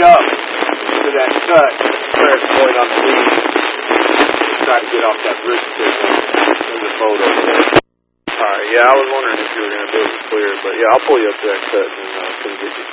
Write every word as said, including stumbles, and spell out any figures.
up to that cut where it's going on the lead. Try to get off that bridge signal in the photo there. Alright, yeah, I was wondering if you were going to be able to clear it, but yeah, I'll pull you up to that cut and uh, come get you.